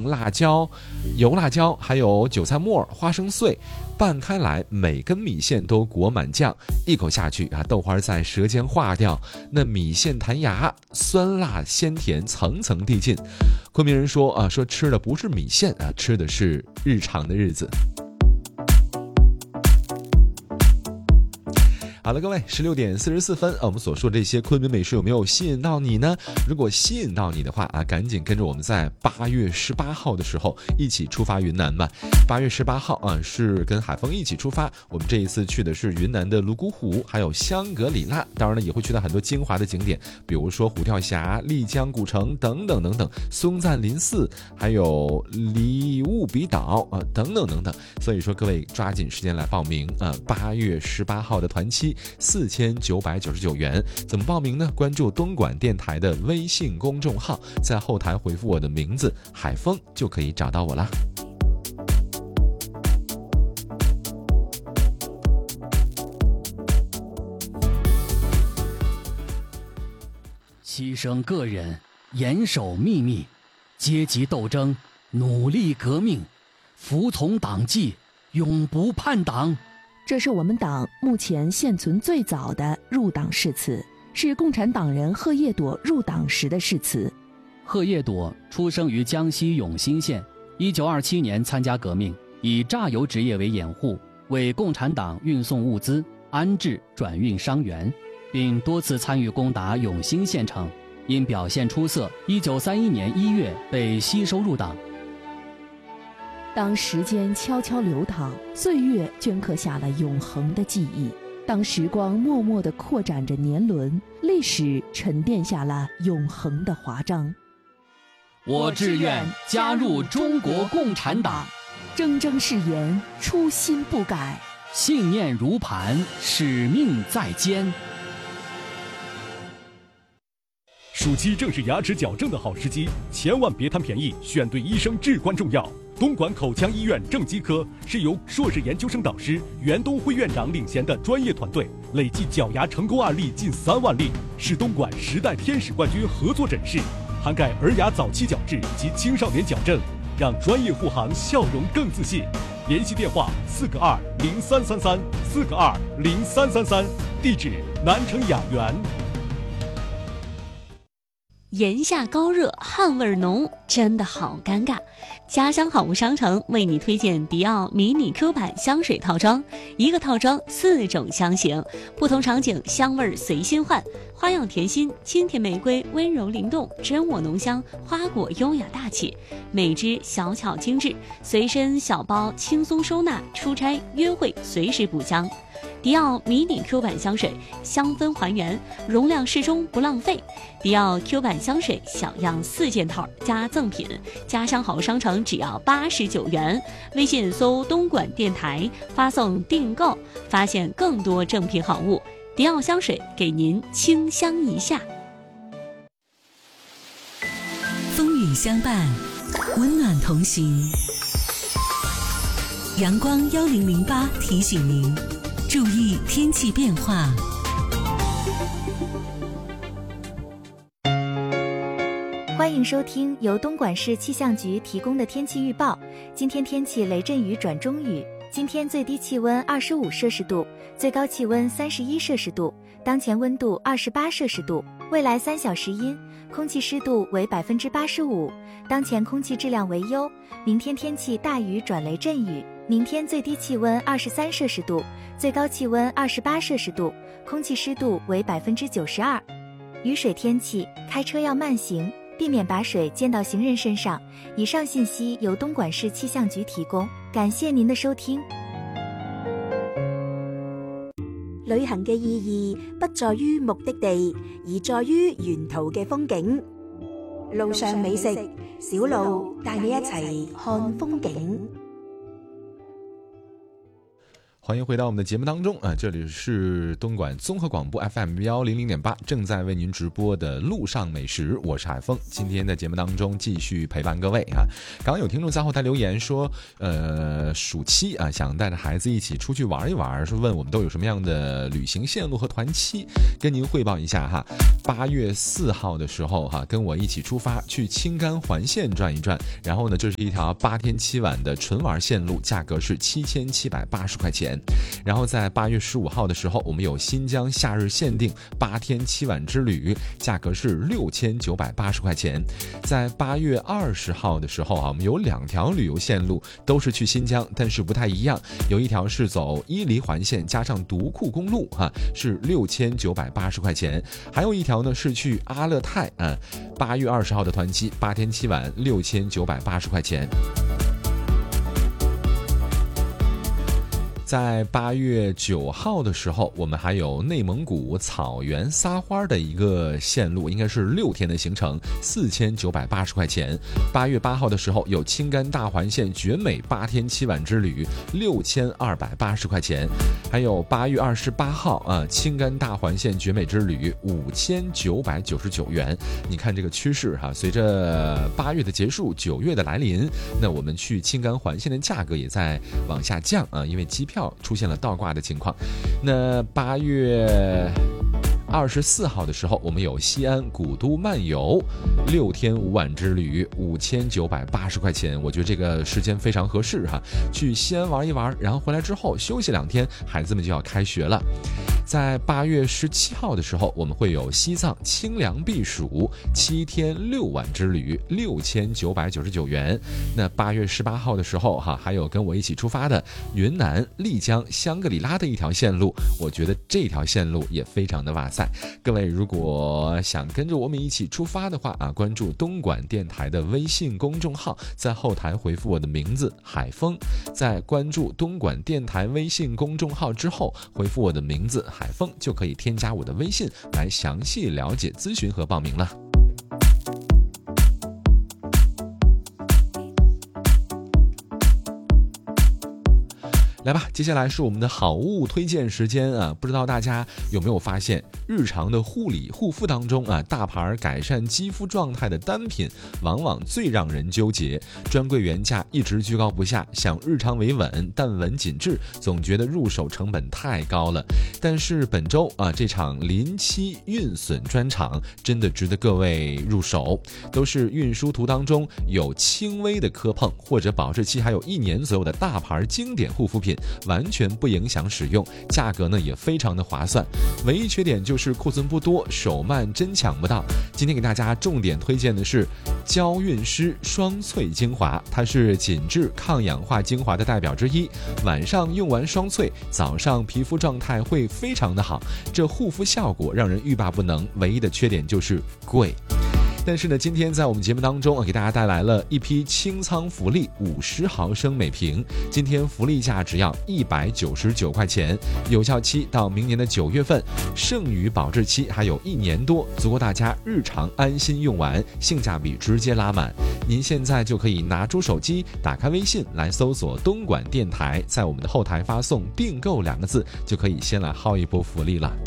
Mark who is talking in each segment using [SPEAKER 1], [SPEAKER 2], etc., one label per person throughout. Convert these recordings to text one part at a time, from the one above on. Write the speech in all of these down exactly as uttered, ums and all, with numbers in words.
[SPEAKER 1] 辣椒、油辣椒，还有韭菜末、花生碎，拌开来，每根米线都裹满酱，一口下去啊，豆花在舌尖化掉，那米线弹牙，酸辣鲜甜层层递进。昆明人说啊，说吃的不是米线啊，吃的是日常的日子。好了，各位，十六点四十四分，我们所说的这些昆明美食有没有吸引到你呢？如果吸引到你的话啊，赶紧跟着我们在八月十八号的时候一起出发云南吧。八月十八号啊，是跟海峰一起出发。我们这一次去的是云南的泸沽湖，还有香格里拉，当然呢也会去到很多精华的景点，比如说虎跳峡、丽江古城等等等等，松赞林寺，还有里乌比岛啊等等等等。所以说各位抓紧时间来报名啊！八月十八号的团期。四千九百九十九元，怎么报名呢？关注东莞电台的微信公众号，在后台回复我的名字海峰就可以找到我啦。
[SPEAKER 2] 牺牲个人，严守秘密，阶级斗争，努力革命，服从党纪，永不叛党。
[SPEAKER 3] 这是我们党目前现存最早的入党誓词，是共产党人贺叶朵入党时的誓词。
[SPEAKER 2] 贺叶朵出生于江西永新县，一九二七年参加革命，以榨油职业为掩护，为共产党运送物资、安置转运伤员，并多次参与攻打永新县城。因表现出色，一九三一年一月被吸收入党。
[SPEAKER 3] 当时间悄悄流淌，岁月镌刻下了永恒的记忆；当时光默默地扩展着年轮，历史沉淀下了永恒的华章。
[SPEAKER 2] 我志愿加入中国共产党，
[SPEAKER 3] 铮铮誓言，初心不改，
[SPEAKER 2] 信念如磐，使命在肩。
[SPEAKER 4] 暑期正是牙齿矫正的好时机，千万别贪便宜，选对医生至关重要。东莞口腔医院正畸科是由硕士研究生导师袁东辉院长领衔的专业团队，累计矫牙成功案例近三万例，是东莞十代天使冠军合作诊室，涵盖儿牙早期矫治及青少年矫正，让专业护航笑容更自信。联系电话四个二零三三三四个二零三三三，地址南城雅园。
[SPEAKER 5] 炎夏高热，汗味浓，真的好尴尬。家乡好物商城为你推荐迪奥迷你 Q 版香水套装，一个套装四种香型，不同场景香味随心换，花样甜心，清甜玫瑰温柔灵动，真我浓香，花果优雅大气，每支小巧精致，随身小包轻松收纳，出差约会随时补香。迪奥迷你 Q 版香水，香氛还原，容量适中不浪费。迪奥 Q 版香水小样四件套加赠品，家乡好商城只要八十九元。微信搜东莞电台，发送订购，发现更多正品好物。迪奥香水给您清香一下。
[SPEAKER 6] 风雨相伴，温暖同行。阳光幺零零八提醒您注意天气变化。
[SPEAKER 7] 欢迎收听由东莞市气象局提供的天气预报。今天天气雷阵雨转中雨，今天最低气温二十五摄氏度，最高气温三十一摄氏度，当前温度二十八摄氏度。未来三小时阴，空气湿度为百分之八十五，当前空气质量为优。明天天气大雨转雷阵雨，明天最低气温二十三摄氏度，最高气温二十八摄氏度，空气湿度为百分之九十二。雨水天气，开车要慢行，避免把水溅到行人身上。以上信息由东莞市气象局提供，感谢您的收听。
[SPEAKER 8] 旅行嘅意義不在於目的地，而在於沿途嘅風景。路上美食，小路帶你一齊看風景。
[SPEAKER 1] 欢迎回到我们的节目当中啊！这里是东莞综合广播 F M 幺零零点八，正在为您直播的路上美食，我是海峰。今天的节目当中继续陪伴各位啊！刚刚有听众在后台留言说，呃，暑期啊，想带着孩子一起出去玩一玩，说问我们都有什么样的旅行线路和团期，跟您汇报一下哈。八月四号的时候哈，跟我一起出发去青甘环线转一转，然后呢，这是一条八天七晚的纯玩线路，价格是七千七百八十块钱。然后在八月十五号的时候，我们有新疆夏日限定八天七晚之旅，价格是六千九百八十块钱。在八月二十号的时候啊，我们有两条旅游线路，都是去新疆，但是不太一样。有一条是走伊犁环线加上独库公路哈、啊，是六千九百八十块钱。还有一条呢是去阿勒泰啊，八月二十号的团期，八天七晚六千九百八十块钱。在八月九号的时候，我们还有内蒙古草原撒花的一个线路，应该是六天的行程，四千九百八十块钱。八月八号的时候，有青甘大环线绝美八天七晚之旅，六千二百八十块钱。还有八月二十八号啊，青甘大环线绝美之旅，五千九百九十九元。你看这个趋势哈、啊，随着八月的结束，九月的来临，那我们去青甘环线的价格也在往下降啊，因为机票出现了倒挂的情况。那八月二十四号的时候，我们有西安古都漫游六天五晚之旅，五千九百八十块钱。我觉得这个时间非常合适哈，去西安玩一玩，然后回来之后休息两天，孩子们就要开学了。在八月十七号的时候，我们会有西藏清凉避暑七天六晚之旅，六千九百九十九元。那八月十八号的时候哈，还有跟我一起出发的云南丽江香格里拉的一条线路，我觉得这条线路也非常的哇塞。各位如果想跟着我们一起出发的话啊，关注东莞电台的微信公众号，在后台回复我的名字海峰，在关注东莞电台微信公众号之后，回复我的名字海峰，就可以添加我的微信来详细了解咨询和报名了。来吧，接下来是我们的好物推荐时间啊！不知道大家有没有发现，日常的护理护肤当中啊，大牌改善肌肤状态的单品往往最让人纠结，专柜原价一直居高不下，想日常维稳但稳紧致，总觉得入手成本太高了。但是本周啊，这场临期运损专场真的值得各位入手，都是运输途当中有轻微的磕碰或者保质期还有一年左右的大牌经典护肤品，完全不影响使用，价格呢也非常的划算，唯一缺点就是库存不多，手慢真抢不到。今天给大家重点推荐的是娇韵诗双萃精华，它是紧致抗氧化精华的代表之一，晚上用完双萃，早上皮肤状态会非常的好，这护肤效果让人欲罢不能，唯一的缺点就是贵。但是呢，今天在我们节目当中啊，给大家带来了一批清仓福利五十毫升每瓶，今天福利价只要一百九十九块钱，有效期到明年的九月份，剩余保质期还有一年多，足够大家日常安心用完，性价比直接拉满。您现在就可以拿出手机，打开微信来搜索东莞电台，在我们的后台发送订购两个字，就可以先来薅一波福利了。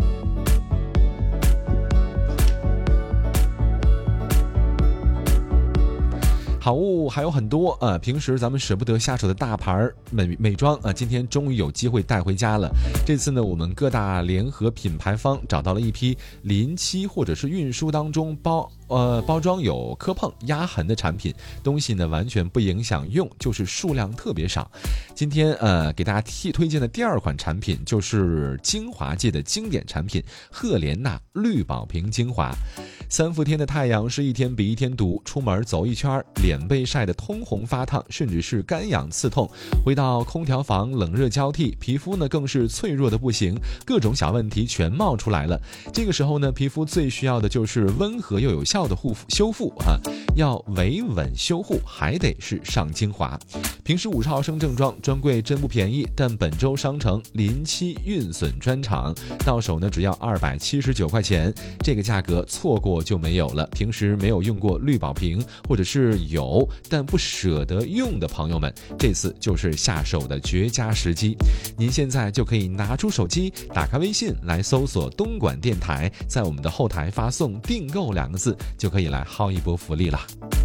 [SPEAKER 1] 好物还有很多啊，平时咱们舍不得下手的大牌美美妆啊，今天终于有机会带回家了。这次呢，我们各大联合品牌方找到了一批临期或者是运输当中包呃包装有磕碰压痕的产品，东西呢完全不影响用，就是数量特别少。今天呃给大家替推荐的第二款产品就是精华界的经典产品赫莲娜绿宝瓶精华。三伏天的太阳是一天比一天毒，出门走一圈，脸被晒得通红发烫，甚至是干痒刺痛。回到空调房，冷热交替，皮肤呢更是脆弱的不行，各种小问题全冒出来了。这个时候呢，皮肤最需要的就是温和又有效的护肤修复啊。 要维稳修护还得是上精华。平时五十毫升正装专柜真不便宜，但本周商城临期运损专场到手呢只要二百七十九块钱，这个价格错过就没有了。平时没有用过绿宝瓶，或者是有但不舍得用的朋友们，这次就是下手的绝佳时机。您现在就可以拿出手机，打开微信来搜索东莞电台，在我们的后台发送订购两个字，就可以来薅一波福利了。